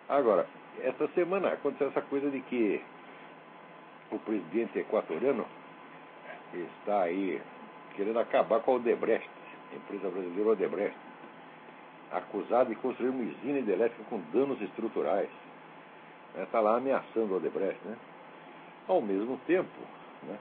Agora, essa semana aconteceu essa coisa de que o presidente equatoriano está aí querendo acabar com a Odebrecht, a empresa brasileira Odebrecht, acusado de construir uma usina hidrelétrica com danos estruturais. Está lá ameaçando a Odebrecht, né? Ao mesmo tempo, né,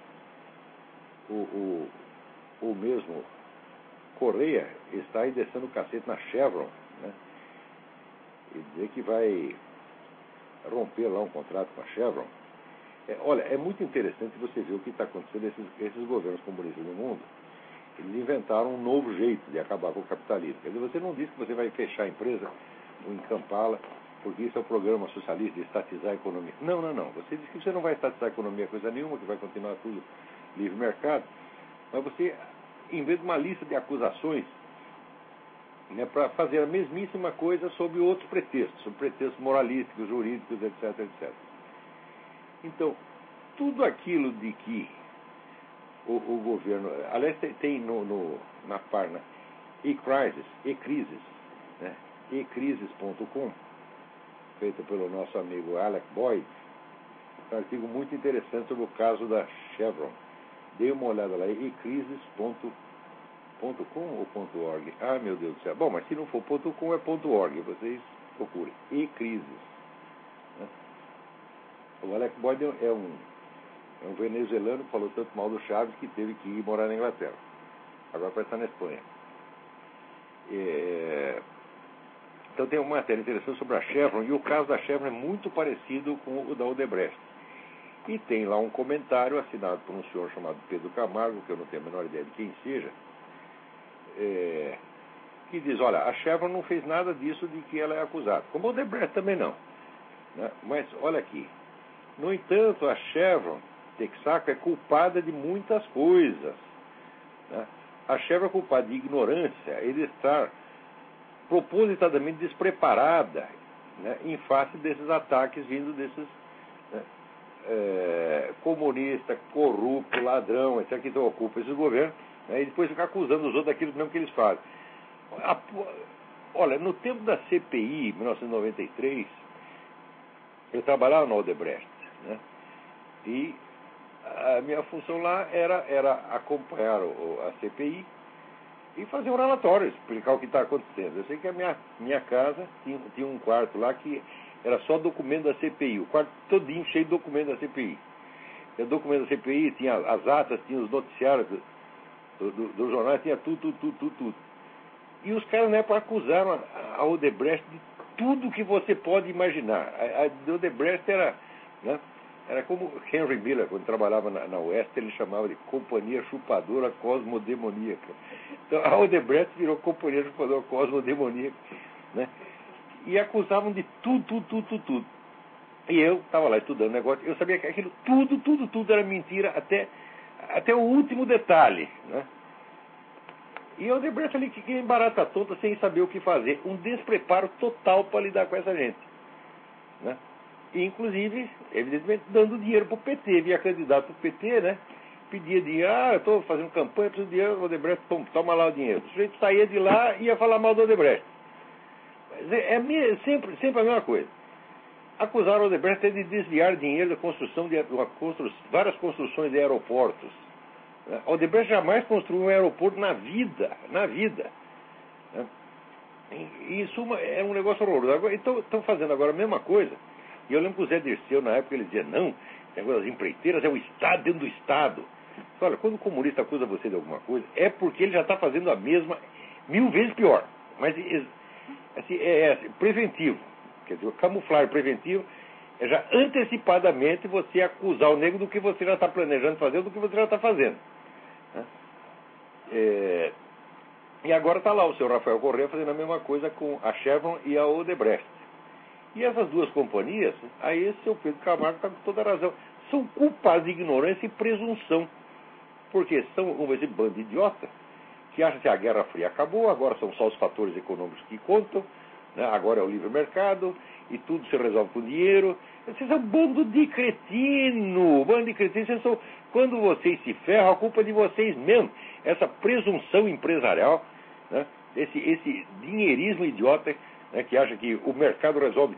o mesmo Correia está aí descendo o cacete na Chevron, né, e dizer que vai romper lá um contrato com a Chevron. Olha, é muito interessante você ver o que está acontecendo. Esses governos comunistas no mundo, eles inventaram um novo jeito de acabar com o capitalismo. Quer dizer, você não diz que você vai fechar a empresa ou encampá-la, porque isso é um programa socialista de estatizar a economia. Não. Você diz que você não vai estatizar a economia coisa nenhuma, que vai continuar tudo livre mercado, mas você inventa uma lista de acusações, né, para fazer a mesmíssima coisa sob outros pretextos, sob pretextos moralísticos, jurídicos, etc. Então, tudo aquilo de que o governo... Aliás, tem na página eCrisis, né, ecrisis.com, feito pelo nosso amigo Alec Boyd, um artigo muito interessante sobre o caso da Chevron. Dê uma olhada lá, ecrisis.com ou .org? Ah, meu Deus do céu. Bom, mas se não for .com, é .org. Vocês procurem. eCrisis. Né? O Alec Boyd é um venezuelano que falou tanto mal do Chaves que teve que ir morar na Inglaterra. Agora vai estar na Espanha. Então tem uma matéria interessante sobre a Chevron, e o caso da Chevron é muito parecido com o da Odebrecht. E tem lá um comentário assinado por um senhor chamado Pedro Camargo, que eu não tenho a menor ideia de quem seja, que diz, olha, a Chevron não fez nada disso de que ela é acusada, como a Odebrecht também não, né? Mas olha aqui, no entanto, a Chevron, Texaco, é culpada de muitas coisas, né? A Chevron é culpada de ignorância e de estar propositadamente despreparada, né, em face desses ataques vindo desses, né, comunista, corrupto, ladrão, etc., que ocupam esses governos, né, e depois ficar acusando os outros daquilo mesmo que eles fazem. Olha, no tempo da CPI, em 1993, eu trabalhava na Odebrecht, né, e a minha função lá era acompanhar a CPI e fazer um relatório, explicar o que está acontecendo. Eu sei que a minha casa tinha um quarto lá que era só documento da CPI, o quarto todinho cheio de documento da CPI. O documento da CPI tinha as atas, tinha os noticiários do jornal, tinha tudo. E os caras, né, acusaram a Odebrecht de tudo que você pode imaginar. A Odebrecht era, né, era como Henry Miller, quando trabalhava na Oeste, ele chamava de Companhia Chupadora Cosmodemoníaca. Então a Odebrecht virou Companhia Chupadora Cosmodemoníaca, né? E acusavam de tudo. E eu estava lá estudando negócio, eu sabia que aquilo tudo era mentira, até o último detalhe, né? E a Odebrecht ali que embarata tonta sem saber o que fazer, um despreparo total para lidar com essa gente, né? E, inclusive, evidentemente, dando dinheiro para o PT, via candidato para o PT, né? Pedia dinheiro, eu estou fazendo campanha, preciso de dinheiro, o Odebrecht, toma lá o dinheiro. O sujeito saía de lá e ia falar mal do Odebrecht. Mas sempre a mesma coisa. Acusaram o Odebrecht de desviar dinheiro da construção de várias construções de aeroportos. A Odebrecht jamais construiu um aeroporto na vida. Né? E, em suma, é um negócio horroroso. Agora, estão fazendo agora a mesma coisa. E eu lembro que o Zé Dirceu, na época, ele dizia, não, as empreiteiras é o Estado dentro do Estado. Olha, quando o comunista acusa você de alguma coisa, é porque ele já está fazendo a mesma, 1000 vezes pior. Mas assim, preventivo. Quer dizer, camuflar preventivo é já antecipadamente você acusar o negro do que você já está planejando fazer ou do que você já está fazendo. Né? E agora está lá o senhor Rafael Correa fazendo a mesma coisa com a Chevron e a Odebrecht. E essas duas companhias, aí esse seu Pedro Camargo está com toda a razão, são culpados de ignorância e presunção. Porque são esse bando de idiota que acha que a Guerra Fria acabou, agora são só os fatores econômicos que contam, né? Agora é o livre mercado e tudo se resolve com dinheiro. Vocês são um bando de cretino, quando vocês se ferram, a culpa é de vocês mesmos. Essa presunção empresarial, né? Esse dinheirismo idiota, né, que acha que o mercado resolve